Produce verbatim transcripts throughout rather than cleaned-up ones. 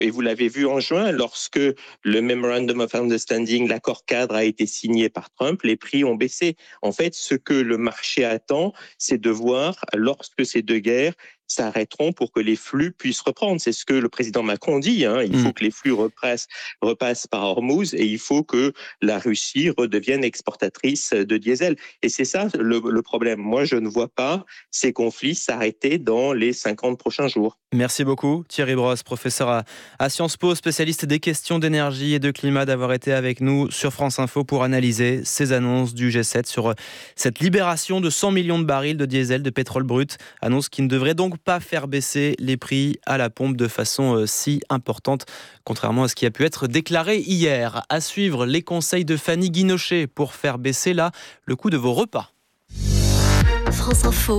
Et vous l'avez vu en juin, lorsque le Memorandum of Understanding, l'accord cadre a été signé par Trump, les prix ont baissé. En fait, ce que le marché attend, c'est de voir, lorsque ces deux guerres s'arrêteront, pour que les flux puissent reprendre. C'est ce que le président Macron dit. Hein. Il faut mmh. que les flux repassent, repassent par Hormuz et il faut que la Russie redevienne exportatrice de diesel. Et c'est ça le, le problème. Moi, je ne vois pas ces conflits s'arrêter dans les cinquante prochains jours. Merci beaucoup Thierry Brosse, professeur à, à Sciences Po, spécialiste des questions d'énergie et de climat, d'avoir été avec nous sur France Info pour analyser ces annonces du G sept sur cette libération de cent millions de barils de diesel, de pétrole brut. Annonce qui ne devrait donc pas faire baisser les prix à la pompe de façon euh, si importante, contrairement à ce qui a pu être déclaré hier. À suivre, les conseils de Fanny Guinochet pour faire baisser là le coût de vos repas. France Info,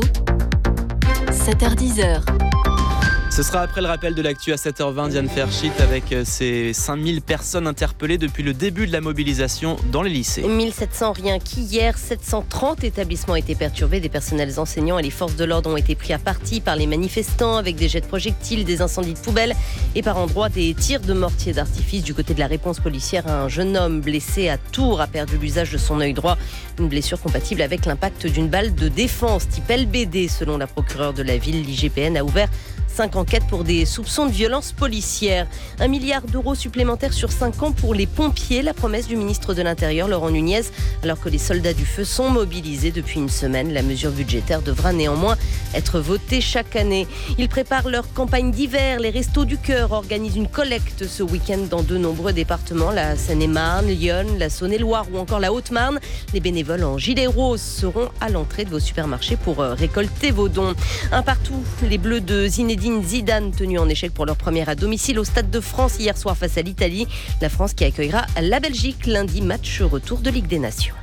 sept heures dix. Ce sera après le rappel de l'actu à sept heures vingt, Diane Ferchit, avec ces cinq mille personnes interpellées depuis le début de la mobilisation dans les lycées. mille sept cents rien qu'hier, sept cent trente établissements étaient perturbés, des personnels enseignants et les forces de l'ordre ont été pris à partie par les manifestants avec des jets de projectiles, des incendies de poubelles et par endroits des tirs de mortier d'artifice. Du côté de la réponse policière, un jeune homme blessé à Tours a perdu l'usage de son œil droit, une blessure compatible avec l'impact d'une balle de défense type L B D selon la procureure de la ville. L'I G P N a ouvert cinq enquêtes pour des soupçons de violence policière. Un milliard d'euros supplémentaires sur cinq ans pour les pompiers, la promesse du ministre de l'Intérieur, Laurent Nunez, alors que les soldats du feu sont mobilisés depuis une semaine. La mesure budgétaire devra néanmoins être votée chaque année. Ils préparent leur campagne d'hiver. Les Restos du Cœur organisent une collecte ce week-end dans de nombreux départements, la Seine-et-Marne, Lyon, la Saône-et-Loire ou encore la Haute-Marne. Les bénévoles en gilet rose seront à l'entrée de vos supermarchés pour récolter vos dons. Un partout, les Bleus de Zinedine Zidane tenus en échec pour leur première à domicile au Stade de France hier soir face à l'Italie. La France qui accueillera la Belgique lundi, match retour de Ligue des Nations.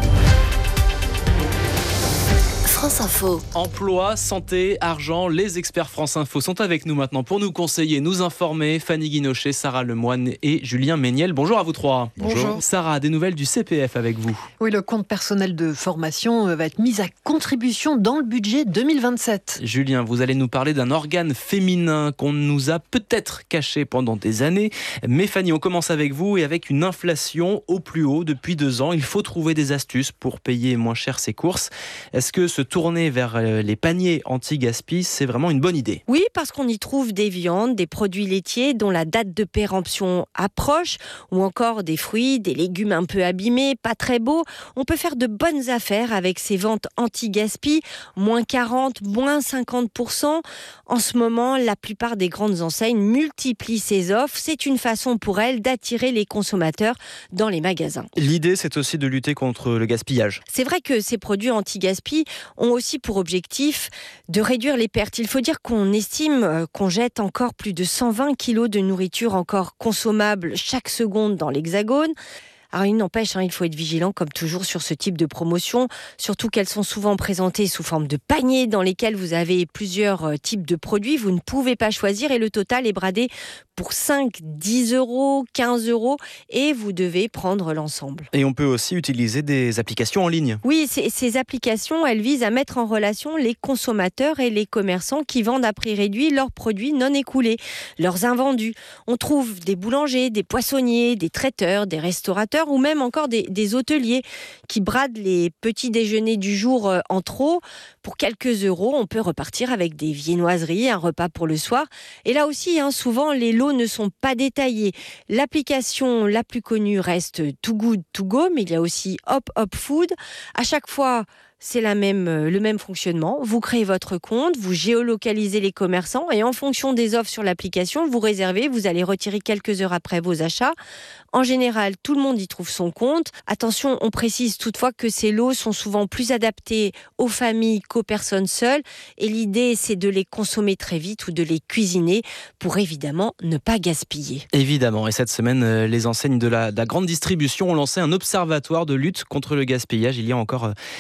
France Info. Emploi, santé, argent, les experts France Info sont avec nous maintenant pour nous conseiller, nous informer. Fanny Guinochet, Sarah Lemoine et Julien Méniel. Bonjour à vous trois. Bonjour. Sarah, des nouvelles du C P F avec vous. Oui, le compte personnel de formation va être mis à contribution dans le budget deux mille vingt-sept. Julien, vous allez nous parler d'un organe féminin qu'on nous a peut-être caché pendant des années. Mais Fanny, on commence avec vous et avec une inflation au plus haut depuis deux ans. Il faut trouver des astuces pour payer moins cher ses courses. Est-ce que ce tourner vers les paniers anti-gaspi, c'est vraiment une bonne idée? Oui, parce qu'on y trouve des viandes, des produits laitiers dont la date de péremption approche, ou encore des fruits, des légumes un peu abîmés, pas très beaux. On peut faire de bonnes affaires avec ces ventes anti-gaspi, moins quarante, moins cinquante pour cent. En ce moment, la plupart des grandes enseignes multiplient ces offres. C'est une façon pour elles d'attirer les consommateurs dans les magasins. L'idée, c'est aussi de lutter contre le gaspillage. C'est vrai que ces produits anti-gaspi ont aussi pour objectif de réduire les pertes. Il faut dire qu'on estime qu'on jette encore plus de cent vingt kilos de nourriture encore consommable chaque seconde dans l'Hexagone. Alors il n'empêche, hein, il faut être vigilant comme toujours sur ce type de promotion, surtout qu'elles sont souvent présentées sous forme de paniers dans lesquels vous avez plusieurs types de produits. Vous ne pouvez pas choisir et le total est bradé pour cinq, dix euros, quinze euros et vous devez prendre l'ensemble. Et on peut aussi utiliser des applications en ligne. Oui, ces, ces applications, elles visent à mettre en relation les consommateurs et les commerçants qui vendent à prix réduit leurs produits non écoulés, leurs invendus. On trouve des boulangers, des poissonniers, des traiteurs, des restaurateurs ou même encore des, des hôteliers qui bradent les petits déjeuners du jour en trop. Pour quelques euros, on peut repartir avec des viennoiseries, un repas pour le soir. Et là aussi, hein, souvent, les lots ne sont pas détaillés. L'application la plus connue reste Too Good To Go, mais il y a aussi Hop Hop Food. À chaque fois, c'est la même, le même fonctionnement. Vous créez votre compte, vous géolocalisez les commerçants et en fonction des offres sur l'application, vous réservez, vous allez retirer quelques heures après vos achats. En général, tout le monde y trouve son compte. Attention, on précise toutefois que ces lots sont souvent plus adaptés aux familles qu'aux personnes seules. Et l'idée, c'est de les consommer très vite ou de les cuisiner pour évidemment ne pas gaspiller. Évidemment. Et cette semaine, les enseignes de la, de la grande distribution ont lancé un observatoire de lutte contre le gaspillage. Il y a encore des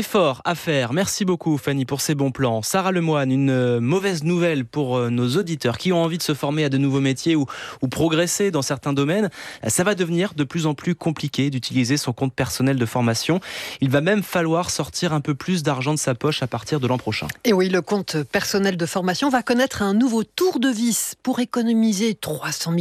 efforts à faire. Merci beaucoup Fanny pour ces bons plans. Sarah Lemoine, une mauvaise nouvelle pour nos auditeurs qui ont envie de se former à de nouveaux métiers ou, ou progresser dans certains domaines. Ça va devenir de plus en plus compliqué d'utiliser son compte personnel de formation. Il va même falloir sortir un peu plus d'argent de sa poche à partir de l'an prochain. Et oui, le compte personnel de formation va connaître un nouveau tour de vis pour économiser trois cent mille